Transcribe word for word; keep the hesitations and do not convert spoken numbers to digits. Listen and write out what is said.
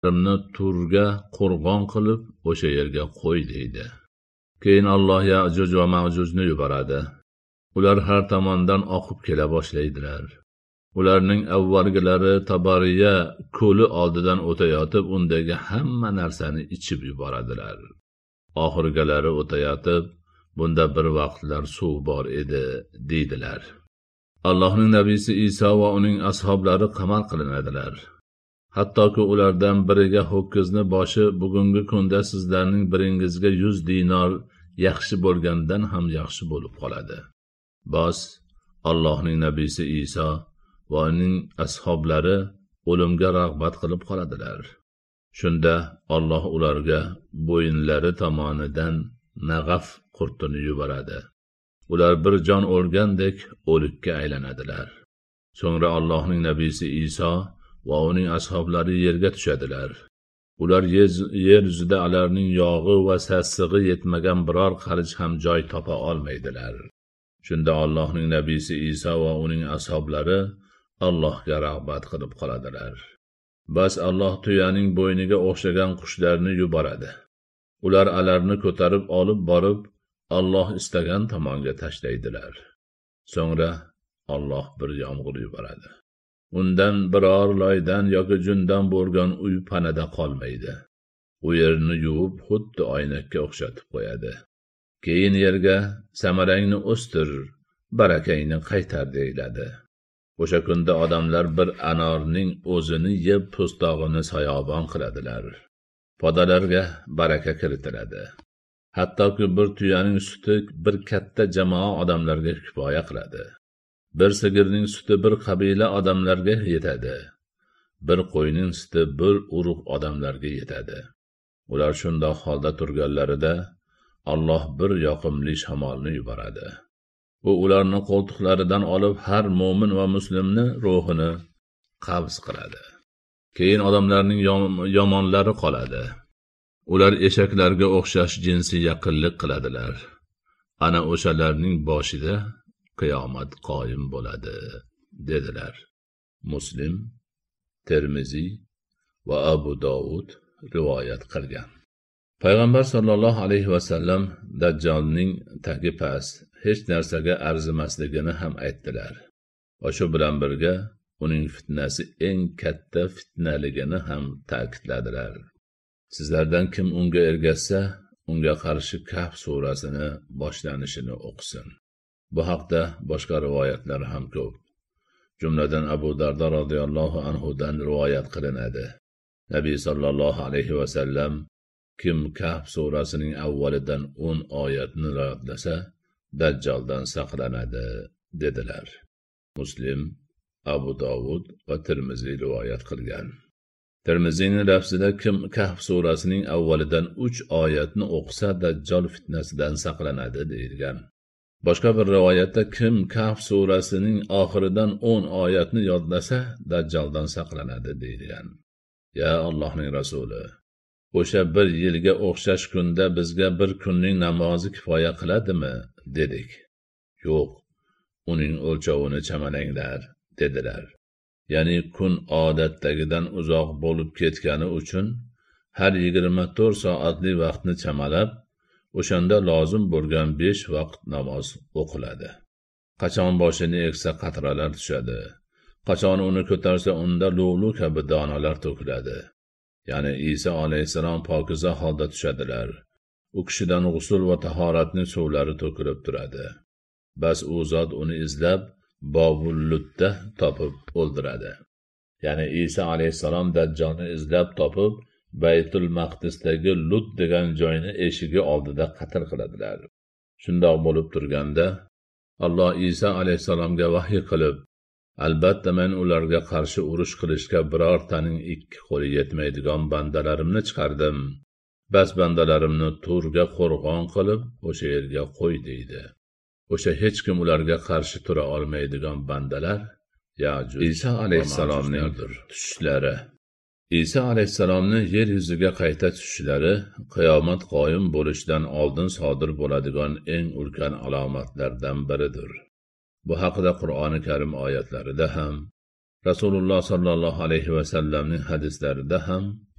rimni Turga qo'rg'on qilib o'sha yerga qo'y deydi. Keyin Alloh Ya'juj va Ma'jujni yuboradi. Ular har tomondan oqib kela boshlaydilar. Ularning avvalgilari Tabariya ko'li oldidan o'tayotib, undagi hamma narsani ichib yuboradilar. Oxirgilari o'tayotib, bunda bir vaqtlar suv bor edi, deydilar. Allohning nabiysi Iso va uning ashablari qamal qilinadilar. Hattoki ulardan biriga ho'kizni boshi bugungi kunda sizlarning biringizga yuz dinor yaxshi bo'lgandan ham yaxshi bo'lib qoladi. Bos Allohning nabiysi Iso va uning ashablari o'limga rag'bat qilib qoladilar. Shunda Alloh ularga bo'yinlari tomonidan nag'af qurtini yuboradi. Ular bir jon o'lgandek o'likka aylanadilar. So'ngra Allohning nabiysi Iso va uning ashablari yerga tushadilar. Ular yer yuzida ularning yog'i va sassig'i yetmagan biror qarich ham joy topa olmaydilar. Shunda Allohning nabiysi Iso va uning ashablari Allohga rag'bat qilib qoladilar. Bas Alloh tuyaning bo'yniga o'xshagan qushlarni yuboradi. Ular alarni ko'tarib olib borib Alloh istagan tomonga tashlaydilar. So'ngra Alloh bir yomg'ir yuboradi. Undan biror loydan yoki jundan bo'lgan uy panada qolmaydi. U yerni yuvib xuddi oynakka o'xshatib qo'yadi. Keyin yerga samarangni o'stir, barakangni qaytar deyiladi. O'sha kunda odamlar bir anorning o'zini yeb po'stog'ini soyobon qiladilar. Podalarga baraka kiritiladi. Hattoki bir tuyaning suti bir katta jamoa odamlarga kifoya qiladi. Bir sigirning suti bir qabila odamlarga yetadi. Bir qo'yning suti bir urug' odamlarga yetadi. Ular shundoq holda turganlarida Alloh bir yoqimli shamolni yuboradi. U ularni qo'ltiqlaridan olib har mo'min va muslimni ruhini qabz qiladi. Keyin odamlarning yomonlari qoladi. Ular eshaklarga o'xshash jinsiy yaqinlik qiladilar. Ana o'shalarning boshida qiyomat qoyim bo'ladi, dedilar. Muslim, Termiziy va Abu Dovud rivoyat qilgan. Payg'ambar sollallohu alayhi va sallam Dajjolning tagi past, hech narsaga arzimasligini ham aytdilar. Va shu bilan birga uning fitnasi eng katta fitnaligini ham ta'kidladilar. Sizlardan kim unga ergashsa, unga qarshi Kahf surasini boshlanishini o'qisin. Bu haqda boshqa rivoyatlar ham ko'p. Jumladan Abu Dardo radhiyallohu anhu dan rivoyat qilinadi. Nabiy sallallohu alayhi va sallam kim Kahf surasining avvalidan o'n oyatni yodlasa, Dajjoldan saqlanadi dedilar. Muslim, Abu Dovud va Termiziy rivoyat qilgan. Termiziyning lafzida kim Kahf surasining avvalidan uch oyatni o'qisa, Dajjol fitnasidan saqlanadi deyilgan. Boshqa bir rivoyatda kim Kahf surasining oxiridan o'n oyatni yodlasa, Dajjoldan saqlanadi deyilgan. Ya Allohning rasuli, o'sha bir yilga o'xshash kunda bizga bir kunning namozi kifoya qiladimi, dedik. Yo'q, uning o'lchovini chamalanglar, dedilar. Ya'ni kun odatdagidan uzoq bo'lib ketgani uchun har yigirma to'rt soatli vaqtni chamalab, o'shanda lozim bo'lgan besh vaqt namoz o'qiladi. Qachon boshini egsa qatralar tushadi. Qachon uni ko'tarsa unda lo'lu kabi donalar to'kiladi. Ya'ni Isa alayhisalom pokiza holda tushadilar. U kishidan g'usul va tahoratning suvlari to'kilib turadi. Bas u zot uni izlab Bobullutda topib o'ldiradi. Ya'ni Isa alayhisalom Dajjolni izlab topib Baytul Maqdisdagi Lut degan joyni eshigi oldida qatl qiladilar. Shundoq bo'lib turganda Alloh Isa alayhisalomga vahiy qilib, albatta men ularga qarshi urush qilishga birortaning ikki qo'li yetmaydigan bandalarimni chiqardim. Bas bandalarimni Turga qo'rg'on qilib o'sha yerga qo'y deydi. O'sha hech kim ularga qarshi tura olmaydigan bandalar Ya'juj Isa alayhisalomning tushishlari. Isa alayhisalomni yer yuziga qayta tushishlari qiyomat qoyim bo'lishidan oldin sodir bo'ladigan eng ulkan alomatlardan biridir. Bu haqida Qur'oni Karim oyatlarida ham, Rasululloh sallallohu alayhi va sallamning hadislarida ham